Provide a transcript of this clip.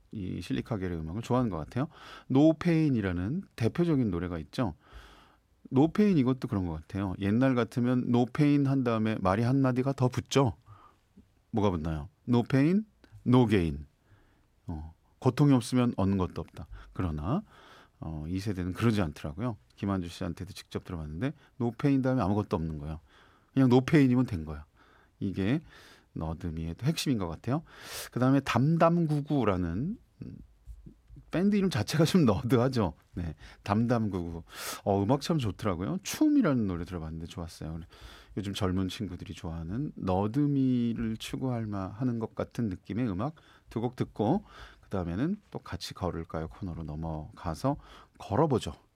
이 실리카겔의 음악을 좋아하는 것 같아요. 노페인이라는 대표적인 노래가 있죠. 노페인 이것도 그런 것 같아요. 옛날 같으면 노페인 한 다음에 말이 한마디가 더 붙죠. 뭐가 붙나요? 노페인, 노게인. 고통이 없으면 얻는 것도 없다. 그러나 이 세대는 그러지 않더라고요. 김한주 씨한테도 직접 들어봤는데 노페인 다음에 아무것도 없는 거예요. 그냥 노페인이면 된 거야. 이게 너드미의 핵심인 것 같아요. 그 다음에 담담구구라는 밴드 이름 자체가 좀 너드하죠. 네, 담담구구. 음악 참 좋더라고요. 춤이라는 노래 들어봤는데 좋았어요. 요즘 젊은 친구들이 좋아하는 너드미를 추구할 만하는 것 같은 느낌의 음악 두 곡 듣고 그 다음에는 또 같이 걸을까요 코너로 넘어가서 걸어보죠.